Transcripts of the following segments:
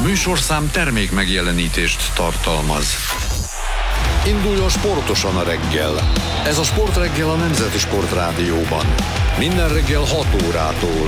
műsorszám termék megjelenítést tartalmaz. Induljon sportosan a reggel. Ez a Sportreggel a Nemzeti Sportrádióban. Minden reggel 6 órától.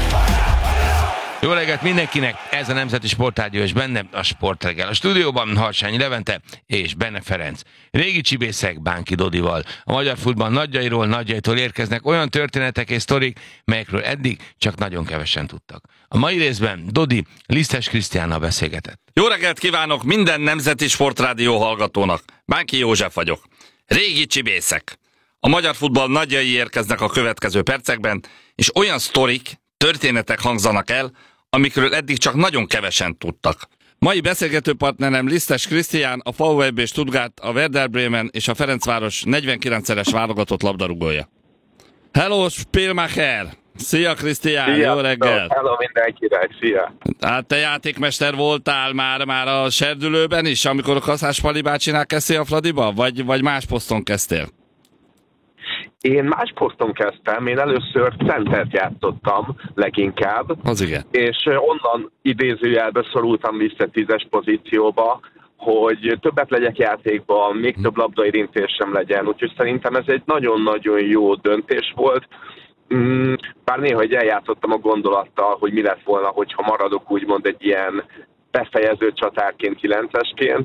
Jó reggelt mindenkinek, ez a Nemzeti Sportrádió, és benne a Sportreggel. A stúdióban Harsányi Levente és Benne Ferenc. Régi csibészek Bánki Dodival. A magyar futball nagyjairól, nagyjaitól érkeznek olyan történetek és sztorik, melyekről eddig csak nagyon kevesen tudtak. A mai részben Dodi Lisztes Krisztiánnal beszélgetett. Jó reggelt kívánok minden Nemzeti Sportrádió hallgatónak. Bánki József vagyok. Régi csibészek. A magyar futball nagyjai érkeznek a következő percekben, és olyan sztorik, történetek hangzanak el, amikről eddig csak nagyon kevesen tudtak. Mai beszélgető partnerem Lisztes Krisztián, a VfB Stuttgart, a Werder Bremen és a Ferencváros 49-szeres válogatott labdarúgója. Hello, Spielmacher! Szia, Krisztián! Jó reggelt! Hello mindenkinek! Szia! Hát te játékmester voltál már a serdülőben is, amikor a Kaszás Pali bácsinál kezdtél a Fradiba? Vagy más poszton kezdtél? Én más poszton kezdtem, én először centert játszottam leginkább. Az igen. És onnan idézőjelbe szorultam vissza 10-es pozícióba, hogy többet legyek játékban, még több labdaérintésem legyen, úgyhogy szerintem ez egy nagyon-nagyon jó döntés volt. Bár néha eljátszottam a gondolattal, hogy mi lett volna, hogyha maradok úgymond egy ilyen befejező csatárként, 9-esként,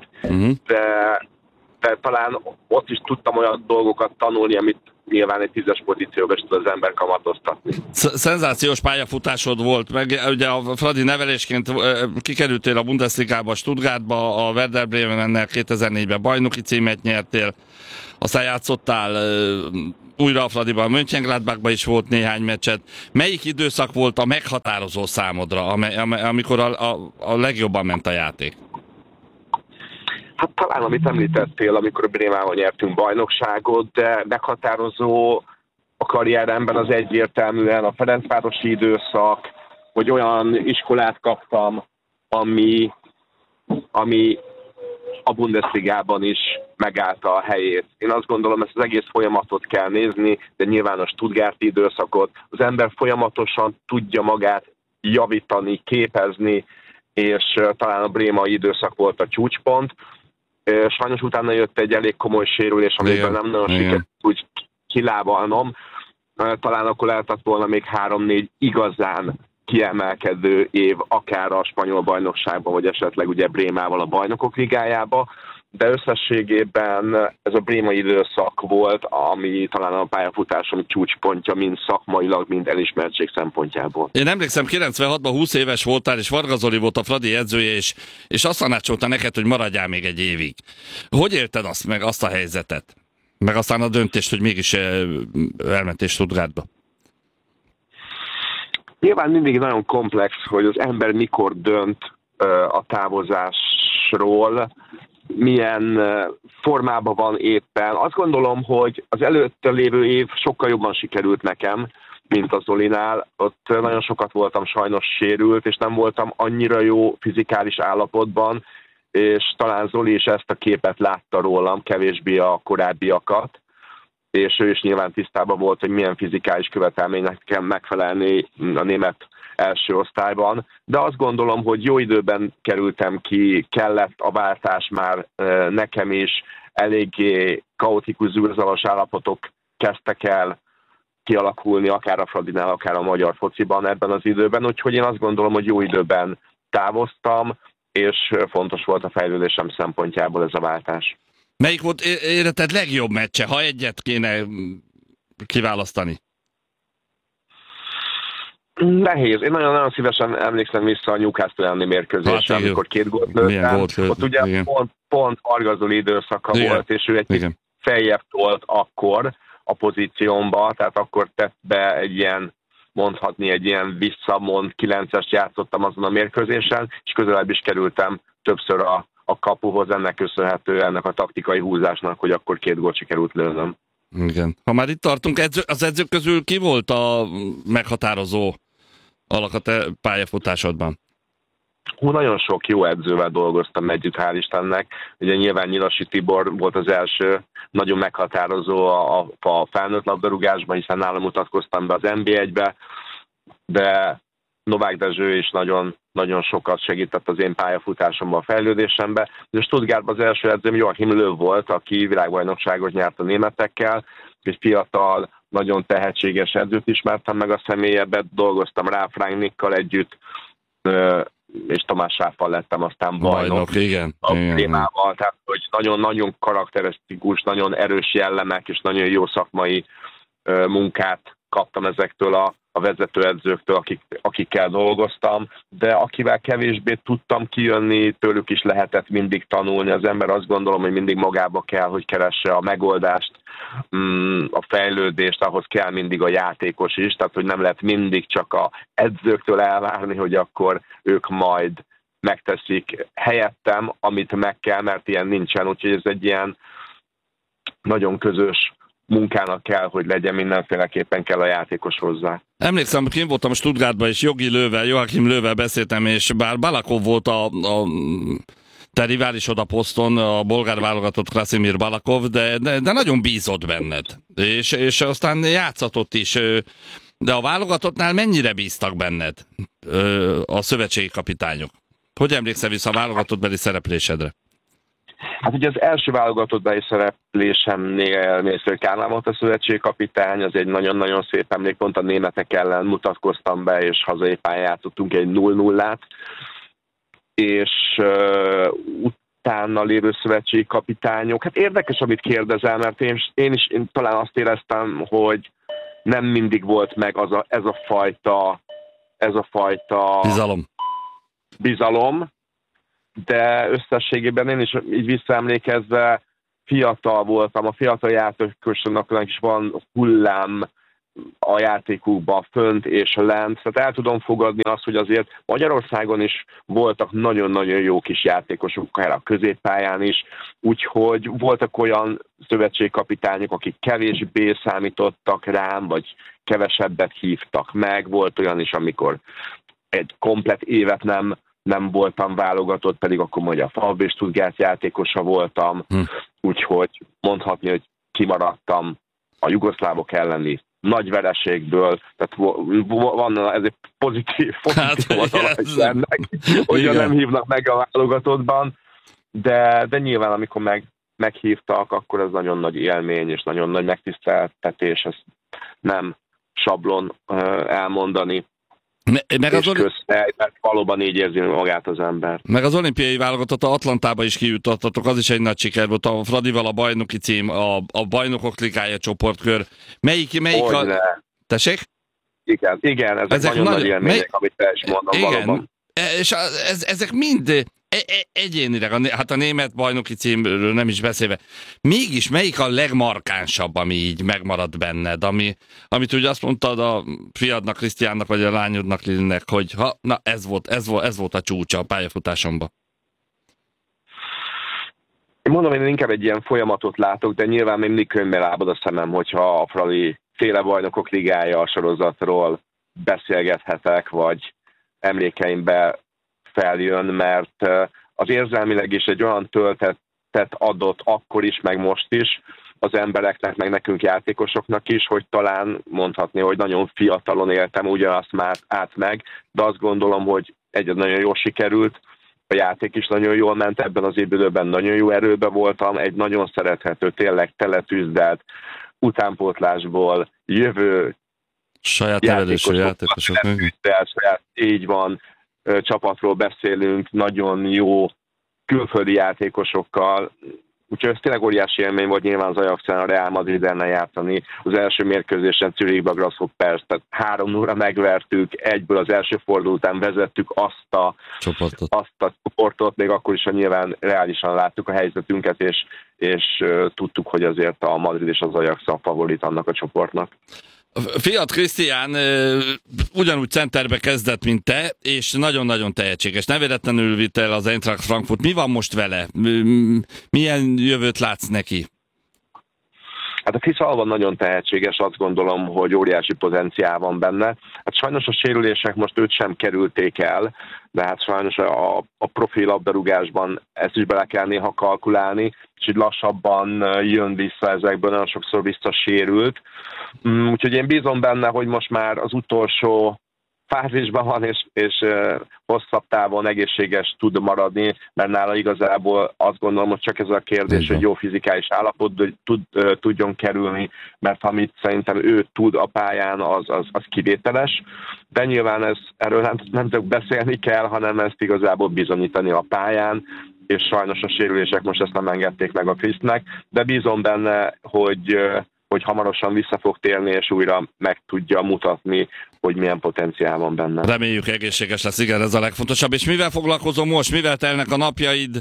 de talán ott is tudtam olyan dolgokat tanulni, amit nyilván egy 10-es pozícióban is tud az ember kamatoztatni. Szenzációs pályafutásod volt, meg ugye a Fradi nevelésként kikerültél a Bundesligába, Stuttgartba, a Werder Bremennel 2004-ben bajnoki címet nyertél, aztán játszottál újra a Fradiban, Mönchengladbachban is volt néhány meccset. Melyik időszak volt a meghatározó számodra, amikor a legjobban ment a játék? Hát talán, amit említettél, amikor a Brémával nyertünk bajnokságot, de meghatározó a karrieremben az egyértelműen a ferencvárosi időszak, hogy olyan iskolát kaptam, ami a Bundesligában is megállta a helyét. Én azt gondolom, ezt az egész folyamatot kell nézni, de nyilván a stuttgarti időszakot. Az ember folyamatosan tudja magát javítani, képezni, és talán a brémai időszak volt a csúcspont. Sajnos utána jött egy elég komoly sérülés, amiben nem nagyon sikerült úgy kilábalnom. Talán akkor lehetett volna még 3-4 igazán kiemelkedő év, akár a spanyol bajnokságban, vagy esetleg ugye Brémával a Bajnokok Ligájába, de összességében ez a brémai időszak volt, ami talán a pályafutásom csúcspontja, mind szakmailag, mind elismertség szempontjából. Én emlékszem, 96-ban 20 éves voltál, és Varga Zoli volt a Fradi edzője, és azt tanácsolta neked, hogy maradjál még egy évig. Hogy élted azt a helyzetet? Meg aztán a döntést, hogy mégis elmentél Stuttgartba? Nyilván mindig nagyon komplex, hogy az ember mikor dönt a távozásról, milyen formában van éppen. Azt gondolom, hogy az előtte lévő év sokkal jobban sikerült nekem, mint a Zolinál. Ott nagyon sokat voltam sajnos sérült, és nem voltam annyira jó fizikális állapotban, és talán Zoli is ezt a képet látta rólam, kevésbé a korábbiakat, és ő is nyilván tisztában volt, hogy milyen fizikális követelménynek kell megfelelni a német első osztályban, de azt gondolom, hogy jó időben kerültem ki, kellett a váltás már nekem is, eléggé kaotikus, zűrzavas állapotok kezdtek el kialakulni, akár a Fradinál, akár a magyar fociban ebben az időben, úgyhogy én azt gondolom, hogy jó időben távoztam, és fontos volt a fejlődésem szempontjából ez a váltás. Melyik volt életed legjobb meccse, ha egyet kéne kiválasztani? Nehéz. Én nagyon-nagyon szívesen emlékszem vissza a Newcastle elleni mérkőzésre, amikor 2 gólt lőttem. Ott ugye pont Varga Zoli időszaka volt, és ő egy feljebb tolt akkor a pozíciómba, tehát akkor tett be egy ilyen, mondhatni egy ilyen visszamond 9-est játszottam azon a mérkőzésen, és közelebb is kerültem többször a kapuhoz, ennek köszönhető ennek a taktikai húzásnak, hogy akkor 2 gólt sikerült lőnöm. Igen. Ha már itt tartunk, az edzők közül ki volt a meghatározó alak a te pályafutásodban? Nagyon sok jó edzővel dolgoztam együtt, hál' Istennek. Ugye nyilván Nyilasi Tibor volt az első, nagyon meghatározó a felnőtt labdarúgásban, hiszen nálam mutatkoztam be az NB1-be, de Novák Dezső is nagyon, nagyon sokat segített az én pályafutásomban, a fejlődésemben. De Stuttgartban az első edzőm Joachim Löw volt, aki világbajnokságot nyert a németekkel, és fiatal, nagyon tehetséges edzőt ismertem meg a személyebe, dolgoztam Ralf Rangnickkal együtt, és Tamás Sáffal lettem aztán bajnok. Igen. A témával, tehát hogy nagyon-nagyon karakterisztikus, nagyon erős jellemek, és nagyon jó szakmai munkát kaptam ezektől a vezetőedzőktől, akikkel dolgoztam, de akivel kevésbé tudtam kijönni, tőlük is lehetett mindig tanulni. Az ember azt gondolom, hogy mindig magába kell, hogy keresse a megoldást, a fejlődést, ahhoz kell mindig a játékos is, tehát hogy nem lehet mindig csak a edzőktől elvárni, hogy akkor ők majd megteszik helyettem, amit meg kell, mert ilyen nincsen, úgyhogy ez egy ilyen nagyon közös munkának kell, hogy legyen, mindenféleképpen kell a játékos hozzá. Emlékszem, én voltam Stuttgartban, és Joachim Löwvel beszéltem, és bár Balakov volt a te riválisod a poszton, a bolgár válogatott Krasimir Balakov, de nagyon bízott benned. És aztán játszatott is. De a válogatottnál mennyire bíztak benned a szövetségi kapitányok? Hogy emlékszel vissza a válogatottbeli szereplésedre? Hát ugye az első válogatottbeli szereplésemnél Mészöly Kálmán volt a szövetségkapitány, az egy nagyon-nagyon szép emlék, pont a németek ellen mutatkoztam be, és hazai pályán játszottunk egy 0-0-át, és utána lévő szövetségi kapitányok. Hát érdekes, amit kérdezel, mert én talán azt éreztem, hogy nem mindig volt meg ez a fajta bizalom, de összességében én is így visszaemlékezve fiatal voltam, a fiatal játékosoknak is van hullám a játékukban fönt és lent, tehát el tudom fogadni azt, hogy azért Magyarországon is voltak nagyon-nagyon jó kis játékosok, akár a középpályán is, úgyhogy voltak olyan szövetségkapitányok, akik kevésbé számítottak rám, vagy kevesebbet hívtak meg, volt olyan is, amikor egy komplett évet nem voltam válogatott, pedig akkor mondja a VfB Stuttgart játékosa voltam, úgyhogy mondhatni, hogy kimaradtam a jugoszlávok elleni nagy vereségből, tehát van ez egy pozitív ennek, hogyha nem hívnak meg a válogatottban, de nyilván amikor meghívtak, akkor ez nagyon nagy élmény és nagyon nagy megtiszteltetés, ezt nem sablon elmondani. Mert valóban így érzi magát az ember. Meg az olimpiai válogatott a Atlantába is kijutottatok, az is egy nagy siker volt. A Fradival a bajnoki cím, a bajnokok ligája csoportkör. Melyik Tessék? Igen, ezek nagyon nagy élmények, amit te is mondom, igen. Valóban. És ezek mind egyénileg, hát a német bajnoki címről nem is beszélve. Mégis melyik a legmarkánsabb, ami így megmaradt benned? Amit ugye azt mondtad a fiadnak, Krisztiánnak, vagy a lányodnak, Lilinek, hogy ez volt a csúcsa a pályafutásomban. Én mondom, én inkább egy ilyen folyamatot látok, de nyilván mindig könyvbe lábad a szemem, hogyha a Fradi féle bajnokok ligája a sorozatról beszélgethetek, vagy emlékeimbe feljön, mert az érzelmileg is egy olyan töltetet adott akkor is, meg most is az embereknek, meg nekünk játékosoknak is, hogy talán mondhatni, hogy nagyon fiatalon éltem ugyanazt már át meg, de azt gondolom, hogy nagyon jól sikerült, a játék is nagyon jól ment, ebben az időben nagyon jó erőben voltam, egy nagyon szerethető, tényleg teletűzdelt, utánpótlásból jövő saját nevelésű játékosok. Így van, csapatról beszélünk, nagyon jó külföldi játékosokkal, úgyhogy ez tényleg óriási élmény volt nyilván az Ajax-en, a Real Madrid ellen játszani. Az első mérkőzésen Zürichbe Grasshoppers, tehát 3-0-ra megvertük, egyből az első forduló után vezettük azt a csoportot, még akkor is, hogy nyilván reálisan láttuk a helyzetünket, és tudtuk, hogy azért a Madrid és az Ajax a favorit annak a csoportnak. Fiat Krisztián ugyanúgy centerbe kezdett, mint te, és nagyon-nagyon tehetséges. Nem véletlenül vitt el az Eintracht Frankfurt. Mi van most vele? Milyen jövőt látsz neki? Hát a Krisz Alban nagyon tehetséges, azt gondolom, hogy óriási potenciál van benne. Hát sajnos a sérülések most őt sem kerülték el, de hát sajnos a profi labdarúgásban ezt is bele kell néha kalkulálni, és így lassabban jön vissza ezekből, nagyon sokszor visszasérült. Úgyhogy én bízom benne, hogy most már az utolsó fázisban van, és hosszabb távon egészséges tud maradni, mert nála igazából azt gondolom, hogy csak ez a kérdés, hogy jó fizikális állapot tudjon kerülni, mert amit szerintem ő tud a pályán, az kivételes, de nyilván erről nem csak beszélni kell, hanem ezt igazából bizonyítani a pályán, és sajnos a sérülések most ezt nem engedték meg a Krisztnek, de bízom benne, hogy hamarosan vissza fog térni, és újra meg tudja mutatni, hogy milyen potenciál van benne. Reméljük egészséges lesz, igen, ez a legfontosabb. És mivel foglalkozom most? Mivel telnek a napjaid?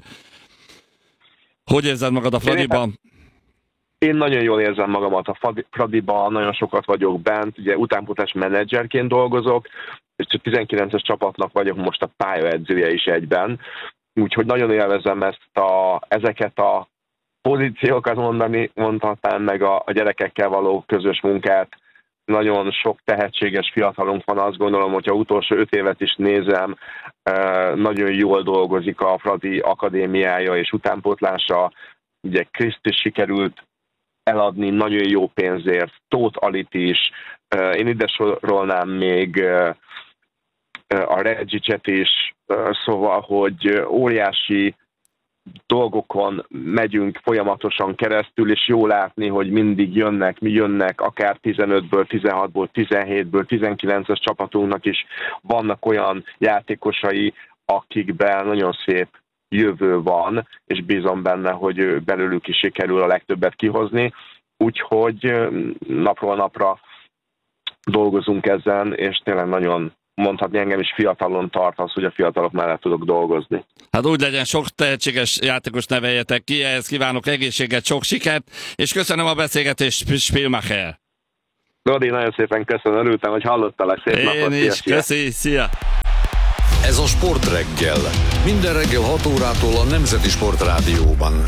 Hogy érzed magad a Fradiban? Én nagyon jól érzem magamat a Fradiban, nagyon sokat vagyok bent, ugye utánpótlás menedzserként dolgozok, és 19-es csapatnak vagyok most a pályaedzője is egyben, úgyhogy nagyon élvezem ezeket a pozíciókat mondhatnám, meg a gyerekekkel való közös munkát. Nagyon sok tehetséges fiatalunk van, azt gondolom, hogyha utolsó 5 évet is nézem, nagyon jól dolgozik a Fradi akadémiája és utánpótlása. Ugye Kriszt is sikerült eladni nagyon jó pénzért, Tóth Alit is, én ide sorolnám még a Regicset is, szóval, hogy óriási dolgokon megyünk folyamatosan keresztül, és jó látni, hogy mindig jönnek, akár 15-ből, 16-ból, 17-ből, 19-es csapatunknak is vannak olyan játékosai, akikben nagyon szép jövő van, és bízom benne, hogy belőlük is sikerül a legtöbbet kihozni, úgyhogy napról napra dolgozunk ezen, és tényleg nagyon mondhatni, engem is fiatalon tart az, hogy a fiatalok mellett tudok dolgozni. Hát úgy legyen, sok tehetséges játékos neveljetek ki, ehhez kívánok egészséget, sok sikert, és köszönöm a beszélgetést, Spielmacher. Rodi, nagyon szépen köszönöm, örültem, hogy hallottalak, szép napot. Én is, köszi, szia! Ez a Sportreggel. Minden reggel 6 órától a Nemzeti Sport Rádióban.